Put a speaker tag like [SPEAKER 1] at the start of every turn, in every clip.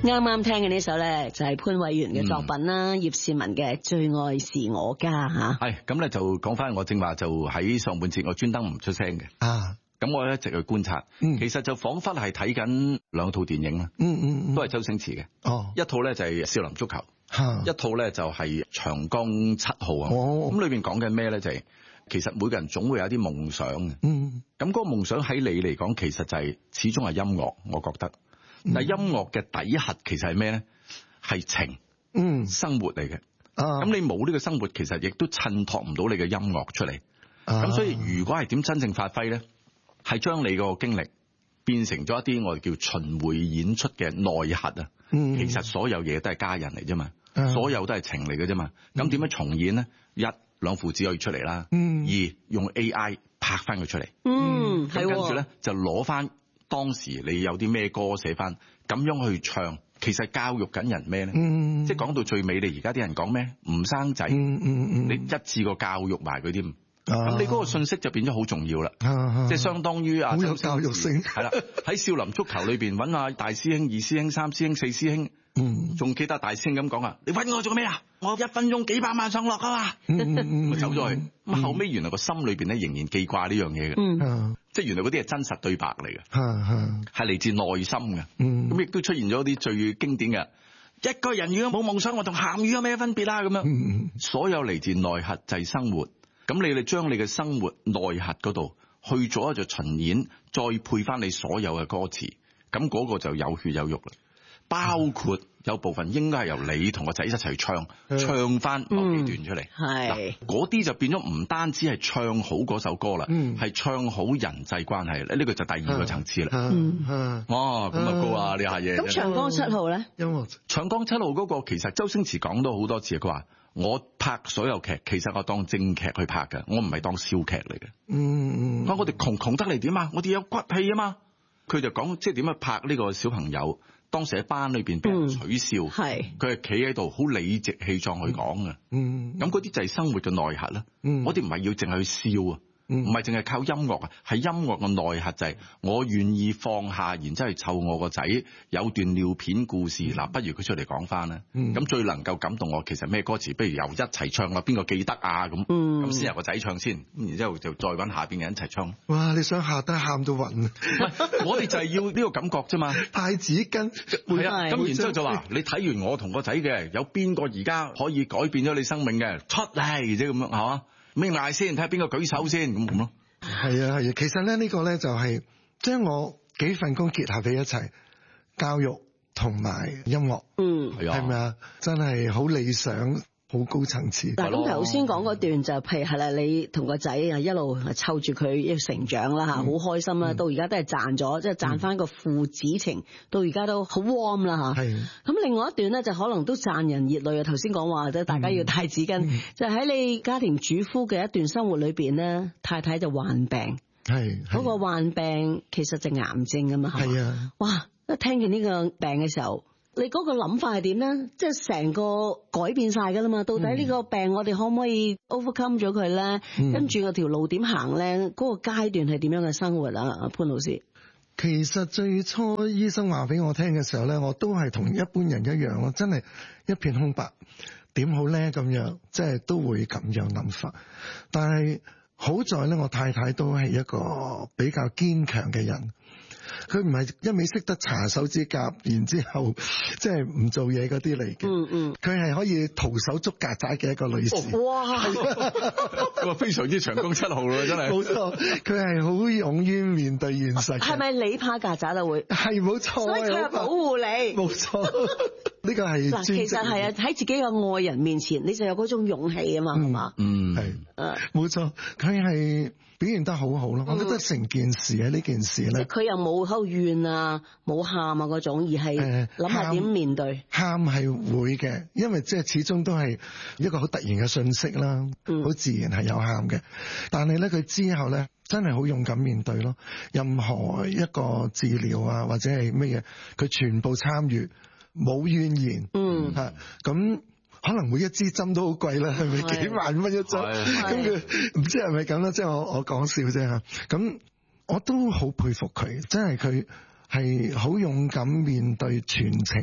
[SPEAKER 1] 啱啱聽嘅呢首咧就係潘偉源嘅作品啦，葉倩文嘅《最愛是我家》吓。
[SPEAKER 2] 係咁咧，就講翻我正話就喺上半節我專登唔出聲嘅啊。咁我一直去觀察，其實就彷彿係睇緊兩套電影啦，都係周星馳嘅。哦，一套咧就係《少林足球》，一套咧就係《長江七號》啊。咁裏邊講緊咩咧？就係其實每個人總會有啲夢想嘅。咁嗰個夢想喺你嚟講，其實就係始終係音樂，我覺得。但係音樂嘅底核其實係咩咧？係情，生活嚟嘅。咁你冇呢個生活，其實亦都襯托唔到你嘅音樂出嚟。咁所以如果係點真正發揮咧，係將你個經歷變成咗一啲我哋叫巡迴演出嘅內核啊。其實所有嘢都係家人嚟啫嘛，所有都係情嚟嘅啫嘛。咁點樣重演咧？一兩父子可以出嚟啦，二用 AI 拍翻佢出嚟。咁跟住咧就攞翻當時你有啲咩歌寫翻，咁樣去唱，其實教育緊人咩咧？即係講到最尾，你而家啲人講咩？唔生仔，你一次過教育埋佢添。咁你嗰個信息就變咗好重要啦，即係相當於好有教育性。係啦，喺少林足球裏邊揾下大師兄、二師兄、三師兄、四師兄，仲記得大師兄咁講啊？你揾我做咩啊？我1分鐘幾百萬上落啊嘛，咁走咗去。咁後尾原來個心裏邊咧仍然記掛呢樣嘢嘅，即係原來嗰啲係真實對白嚟嘅，係嚟自內心嘅。咁亦都出現咗啲最經典嘅，一個人如果冇夢想，我同鹹魚有咩分別啦？咁樣，所有嚟自內核就係生活。咁你哋將你嘅生活內核嗰度去做一隻巡演，再配翻你所有嘅歌詞，咁嗰個就有血有肉啦。包括有部分應該係由你同個仔一齊唱翻某幾段出嚟。係嗰啲就變咗唔單止係唱好嗰首歌啦，係唱好人際關係啦。呢個就第二個層次啦。哦，咁啊高啊呢下嘢。咁長江七號咧？音樂長江七號嗰個其實周星馳講咗好多次，佢話我拍所有劇，其實我當正劇去拍嘅，我唔係當笑劇嚟嘅。我哋窮得嚟點啊？我哋有骨氣啊嘛。佢就講即係點樣拍呢個小朋友。當時喺班裏邊俾人取笑，佢係企喺度好理直氣壯去講嘅。咁嗰啲就係生活嘅內核啦。我哋唔係要淨係去笑啊，唔係淨係靠音樂啊，係音樂嘅內核就係我願意放下，然之後去湊我個仔。有段尿片故事，嗱，不如佢出嚟講翻啦。咁最能夠感動我，其實咩歌詞？不如由一齊唱啊，邊個記得啊？咁先由個仔唱先，然之後就再揾下邊嘅人一齊唱。哇！你想下得喊到暈？我哋就係要呢個感覺啫嘛。太子根係啊，咁然之後就話你睇完我同個仔嘅，有邊個而家可以改變咗你生命嘅？出嚟啫咁樣係嘛？咩嗌先？睇下邊個舉手先咁咯。係啊係啊，其實咧呢個咧就係將我幾份工結合喺一齊，教育同埋音樂。係咪啊？真係好理想。好高層次。嗱，咁頭先講嗰段就譬如係啦，你同個仔啊一路湊住佢一路成長啦嚇，好開心啦，到而家都係賺咗，即係賺翻個父子情，到而家都好 warm 啦嚇。咁另外一段咧就可能都賺人熱淚啊！頭先講話即係大家要帶紙巾，就喺你家庭主婦嘅一段生活裏邊咧，太太就患病，嗰個患病其實就癌症啊嘛。係啊，哇！一聽見呢個病嘅時候。你嗰個諗法係點咧？即係成個改變晒噶啦嘛？到底呢個病我哋可唔可以 overcome 咗佢咧？跟住個條路點行咧？嗰個階段係點樣嘅生活啊？潘老師，其實最初醫生話俾我聽嘅時候咧，我都係同一般人一樣咯，真係一片空白，點好咧咁樣，即係都會咁樣諗法。但係好在咧，我太太都係一個比較堅強嘅人。佢唔係一味識得搽手指甲，然之後即係唔做嘢嗰啲嚟嘅。佢係可以徒手捉曱甴嘅一個女士。哇！非常之長江七號咯，真係。冇錯，佢係好勇於面對現實。係咪你怕曱甴啊？會係冇錯，所以佢係保護你。冇錯，呢個係嗱，其實係啊，喺自己嘅愛人面前，你就有嗰種勇氣啊嘛，係嘛？係，冇錯，佢係表現得好好咯。我覺得成件事喺呢件事咧，佢又冇喺度怨啊，冇喊啊嗰種，而係諗下點面對。喊係會嘅，因為即係始終都係一個好突然嘅訊息啦，好自然係有喊嘅。但係咧，佢之後咧真係好勇敢面對咯。任何一個治療啊，或者係乜嘢，佢全部參與，冇怨言。咁。可能每一支針都好貴啦，係咪幾萬蚊一針？咁佢唔知係咪咁啦，即係我講笑啫嚇。咁我都好佩服佢，真係佢係好勇敢面對全程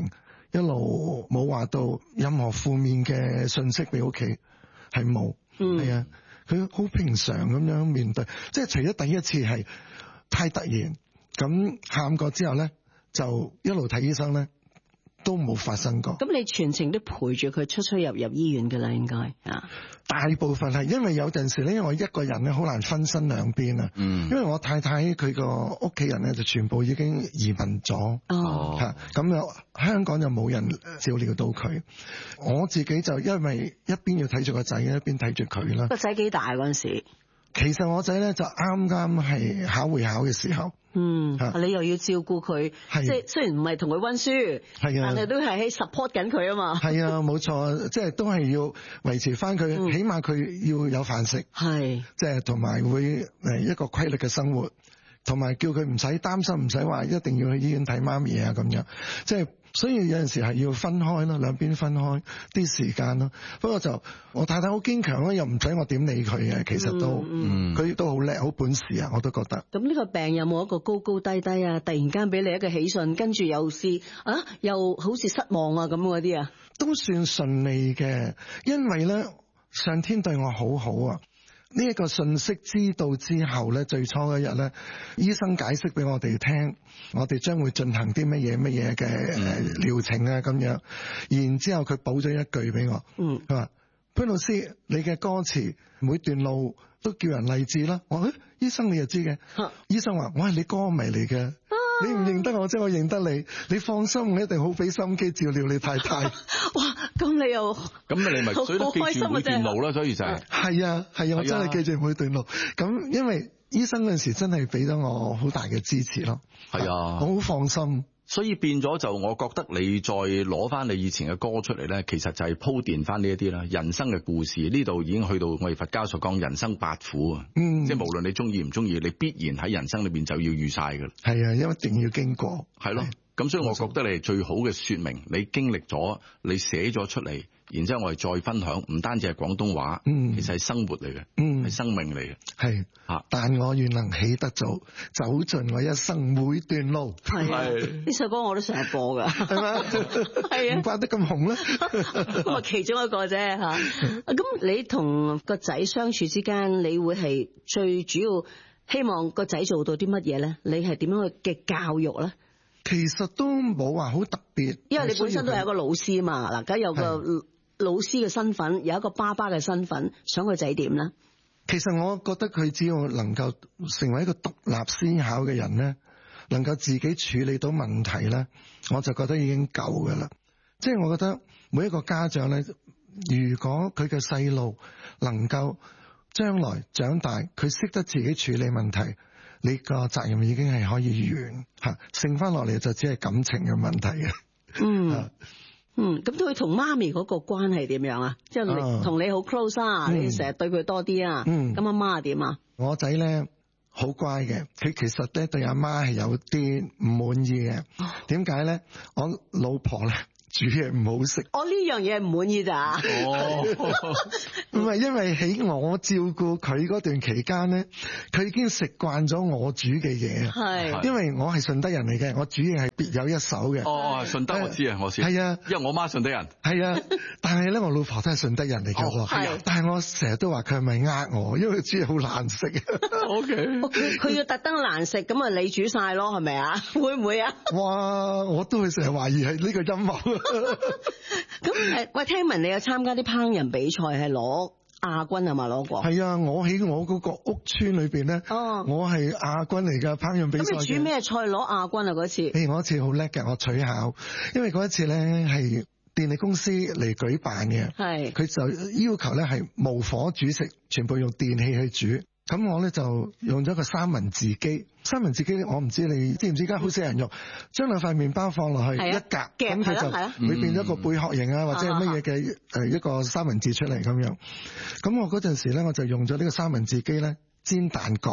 [SPEAKER 3] 一路冇話到任何負面嘅信息俾屋企，係冇，係啊，佢好平常咁樣面對，即係除咗第一次係太突然，咁喊過之後咧，就一路睇醫生咧，都冇發生過。
[SPEAKER 1] 咁你全程都陪住佢出入醫院㗎啦，應該啊？
[SPEAKER 3] 大部分係因為有陣時咧，因為我一個人咧好難分身兩邊啊。因為我太太佢個屋企人咧就全部已經移民咗。咁樣香港就冇人照料到佢。我自己就因為一邊要睇住個仔，一邊睇住佢啦。
[SPEAKER 1] 個仔幾大嗰陣時？其
[SPEAKER 3] 實我仔咧就啱啱係考會考嘅時候。
[SPEAKER 1] 你又要照顧佢，即係雖然唔係同佢溫書，但係都係喺 support 緊佢啊嘛。係啊，
[SPEAKER 3] 冇錯，即係都係要維持翻佢，起碼佢要有飯食，即係同埋會一個規律嘅生活，同埋叫佢唔使擔心，唔使話一定要去醫院睇媽咪啊咁樣，即係。所以有陣時係要分開咯，兩邊分開啲時間咯。不過就我太太好堅強咯，又唔使我點理佢嘅，其實都佢都好叻，好本事啊，我都覺得。
[SPEAKER 1] 咁呢個病有冇一個高高低低啊？突然間俾你一個喜訊，跟住又是又好似失望啊咁嗰啲啊？
[SPEAKER 3] 都算順利嘅，因為咧上天對我好好啊。呢一個信息知道之後咧，最初嗰日咧，醫生解釋俾我哋聽，我哋將會進行啲乜嘢嘅療程啊咁樣。然之後佢補咗一句俾我，佢話潘老師，你嘅歌詞每段路都叫人勵志啦。我話醫生你又知嘅，醫生話我係你歌迷嚟嘅。你唔認得我，即係我認得你。你放心，我一定好俾心機照料你太太。
[SPEAKER 1] 哇！咁你又
[SPEAKER 2] 你咪所以都記住每段路啦，所以就係
[SPEAKER 3] 啊，我真係記住每段路。咁因為醫生嗰陣時真係俾咗我好大嘅支持咯。
[SPEAKER 2] 係啊，
[SPEAKER 3] 我好放心。
[SPEAKER 2] 所以變咗就，我覺得你再攞翻你以前嘅歌出嚟咧，其實就係鋪墊翻呢一啲啦，人生嘅故事。呢度已經去到我哋佛家所講人生八苦啊，即係無論你中意唔中意，你必然喺人生裏邊就要遇晒噶啦。係
[SPEAKER 3] 啊，因為一定要經過。
[SPEAKER 2] 係咯，咁所以我覺得你係最好嘅說明，你經歷咗，你寫咗出嚟。然之後我哋再分享，唔單止係廣東話，其實係生活嚟嘅，係生命嚟嘅。係
[SPEAKER 3] 但我願能起得早，走盡我一生每段路。
[SPEAKER 1] 係呢首歌我都成日播噶，係嘛？係啊，
[SPEAKER 3] 唔怪得咁紅啦。
[SPEAKER 1] 咁啊，其中一個啫吓。咁你同個仔相處之間，你會係最主要希望個仔做到啲乜嘢咧？你係點樣嘅教育咧？
[SPEAKER 3] 其實都冇話好特別，
[SPEAKER 1] 因為你本身都係一個老師嘛。嗱，而家有個老師嘅身份，有一個爸爸嘅身份，想個仔點咧？
[SPEAKER 3] 其實我覺得佢只要能夠成為一個獨立思考嘅人咧，能夠自己處理到問題咧，我就覺得已經夠噶啦。即係我覺得每一個家長咧，如果佢嘅細路能夠將來長大，佢識得自己處理問題，你個責任已經係可以完吓，剩翻落嚟就只係感情嘅問題嘅。
[SPEAKER 1] 咁佢同媽咪嗰個關係點樣啊？即係同你好 close 啊，你成日對佢多啲啊。咁阿媽點啊？
[SPEAKER 3] 我仔咧好乖嘅，佢其實咧對阿媽係有啲唔滿意嘅。點解咧？我老婆咧煮嘢唔好食。
[SPEAKER 1] 我呢樣嘢唔滿意咋？
[SPEAKER 3] 唔係，因為喺我照顧佢嗰段期間咧，佢已經食慣咗我煮嘅嘢。係，因為我係順德人嚟嘅，我煮嘢係別有一手嘅。
[SPEAKER 2] 順德我知啊，我知。
[SPEAKER 3] 係啊，
[SPEAKER 2] 因為我媽順德人。
[SPEAKER 3] 係啊，但係咧我老婆都係順德人嚟嘅。係，但係我成日都話佢係咪呃我？因為佢煮嘢好難食。
[SPEAKER 1] 佢要特登難食，咁啊你煮晒咯，係咪啊？會唔會啊？
[SPEAKER 3] 哇！我都會成日懷疑係呢個陰謀。
[SPEAKER 1] 咁喂，聽聞你有參加啲烹飪比賽，係攞亞軍係嘛？攞過？
[SPEAKER 3] 係啊，我喺我嗰個屋村裏邊咧，我係亞軍嚟噶烹飪比賽。
[SPEAKER 1] 咁你煮咩菜攞亞軍啊？嗰次？
[SPEAKER 3] 我一次好叻嘅，我取巧，因為嗰一次咧係電力公司嚟舉辦嘅，係佢就要求咧係無火煮食，全部用電器去煮。咁我咧就用咗個三文治機，三文治機我唔知你知唔知，而家好少人用，將兩塊麵包放落去一格，咁佢就會變咗個貝殼形啊，或者係乜嘢嘅一個三文治出嚟咁樣。咁我嗰陣時咧，我就用咗呢個三文治機咧煎蛋角。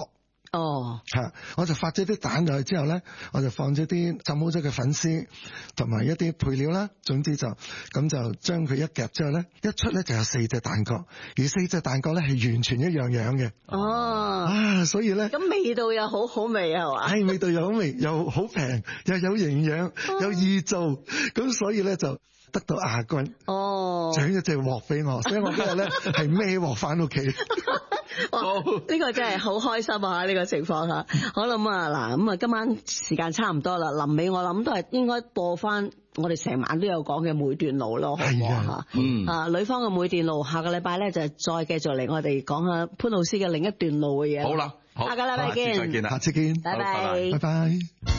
[SPEAKER 1] 哦，
[SPEAKER 3] 我就發咗啲蛋入去之後咧，我就放咗啲浸好咗嘅粉絲同埋一啲配料啦，總之就咁就將佢一夾之後咧，一出咧就有4隻蛋糕，而4隻蛋糕咧係完全一樣樣嘅。
[SPEAKER 1] 哦，
[SPEAKER 3] 所以咧，
[SPEAKER 1] 咁味道又好好味係嘛？
[SPEAKER 3] 係味道又好味，又好平，又有營養，又易做，咁所以咧就得到亞軍。
[SPEAKER 1] 哦，
[SPEAKER 3] 獎咗隻鑊俾我，所以我今日咧係孭鑊翻屋企。
[SPEAKER 1] 呢個真係好開心啊！呢個情況嚇，好啦咁啊嗱，咁啊今晚時間差唔多啦，臨尾我諗都係應該播翻我哋成晚都有講嘅每段路咯，好唔好嚇？呂方嘅每段路，下個禮拜咧就再繼續嚟我哋講下潘老師嘅另一段路嘅嘢。
[SPEAKER 2] 好啦，
[SPEAKER 1] 下個禮拜見，
[SPEAKER 3] 下次見，
[SPEAKER 1] 拜拜，
[SPEAKER 3] 拜拜。